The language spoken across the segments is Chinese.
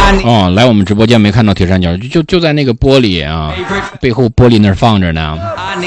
哦，来我们直播间没看到铁三角，就在那个玻璃啊，背后玻璃那儿放着呢。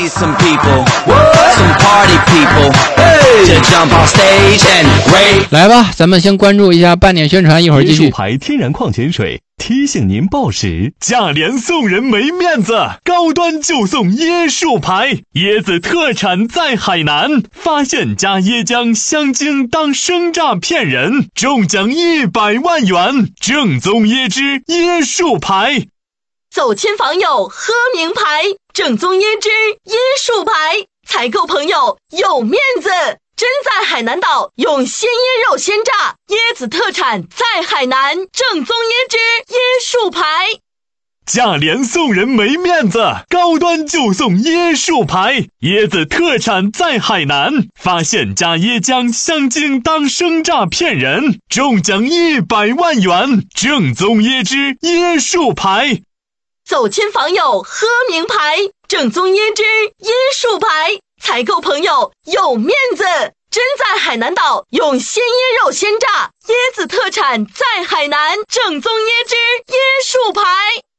来吧，咱们先关注一下半点宣传，一会儿继续。 椰树牌天然矿泉水提醒您报时，价廉送人没面子，高端就送椰树牌，椰子特产在海南，发现加椰浆香精当生榨骗人，中奖100万元，正宗椰汁椰树牌。 走亲访友喝名牌，正宗椰汁椰树牌，采购朋友有面子，真在海南岛用鲜椰肉鲜榨，椰子特产在海南，正宗椰汁椰树牌。 价廉送人没面子，高端就送椰树牌，椰子特产在海南，发现加椰浆香精当生榨骗人，中奖100万元，正宗椰汁椰树牌。 走亲访友喝名牌，正宗椰汁椰树牌，采购朋友有面子，真在海南岛用鲜椰肉鲜榨，椰子特产在海南，正宗椰汁椰树牌。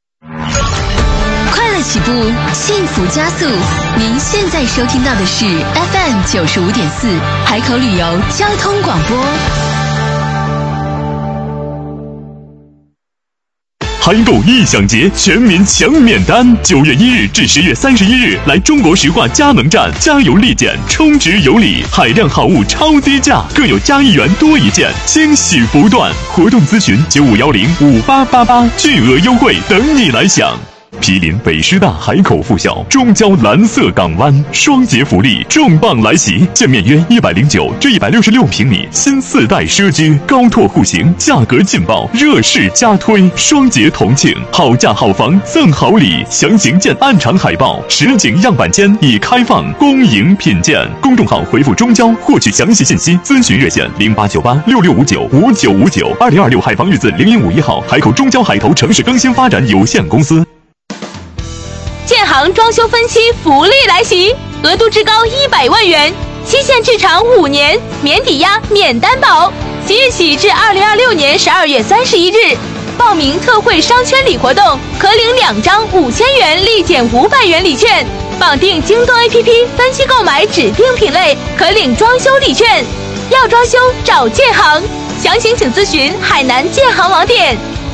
快乐起步，幸福加速。您现在收听到的是 FM 95.4海口旅游交通广播。 海购异享节全民抢免单，9月1日至10月31日，来中国石化加盟站加油立减，充值有礼，海量好物超低价，更有加1元多一件，惊喜不断。活动咨询95105888，巨额优惠等你来享。毗邻北师大海口附小，中交蓝色港湾，双节福利重磅来袭，建面约109至166平米新4代奢居，高拓户型，价格劲爆，热市加推，双节同庆，好价好房赠好礼，详情见暗场海报。实景样板间已开放，恭迎品鉴。公众号回复中交获取详细信息，咨询热线089866595959，2026海防日子0151号，海口中交海投城市更新发展有限公司。 建行装修分期福利来袭，额度至高100万元，期限至长5年，免抵押免担保，即日起至2026年12月31日。报名特惠商圈礼活动，可领2张5000元立减500元礼券，绑定京东 APP 分期购买指定品类，可领装修礼券。要装修找建行，详情请咨询海南建行网点。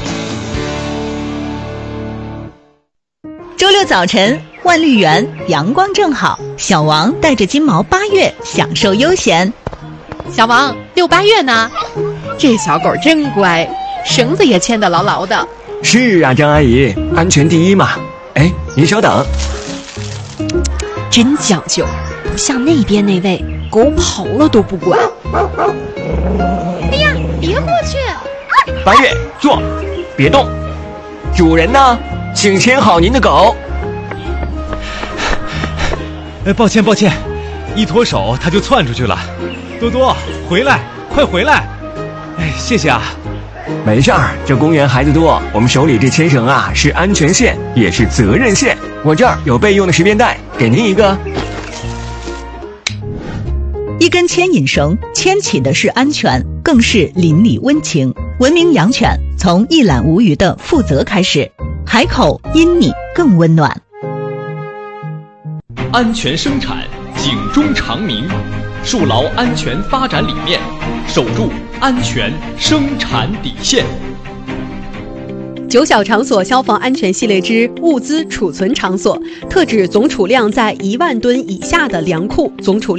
周六早晨，万绿园阳光正好，小王带着金毛8月享受悠闲。 小王遛8月呢，这小狗真乖，绳子也牵得牢牢的。 是啊，张阿姨，安全第一嘛。哎，您稍等。 真讲究，不像那边那位狗跑了都不管。 哎呀，别过去 ！8月，坐，别动。主人呢？请牵好您的狗。 抱歉，一脱手它就窜出去了。多多，回来，快回来！哎，谢谢啊。 没事儿，这公园孩子多，我们手里这牵绳啊是安全线，也是责任线。我这儿有备用的10便带，给您一个。 一根牵引绳牵起的是安全，更是邻里温情。文明养犬，从一览无余的负责开始。海口因你更温暖。 安全生产，警钟长鸣，树牢安全发展理念，守住安全生产底线。 9小场所消防安全系列之物资储存场所，特指总储量在1万吨以下的粮库，总储